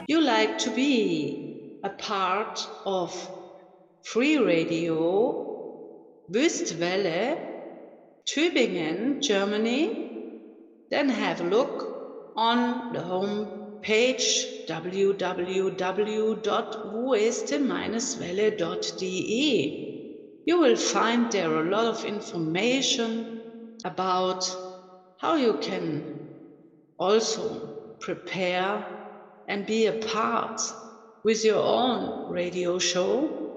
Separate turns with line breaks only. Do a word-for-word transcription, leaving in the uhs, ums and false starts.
You like to be a part of Free Radio Wüstwelle, Tübingen, Germany? Then have a look on the home page w w w dot wueste welle dot d e. You will find there a lot of information about how you can also prepare and be a part with your own radio show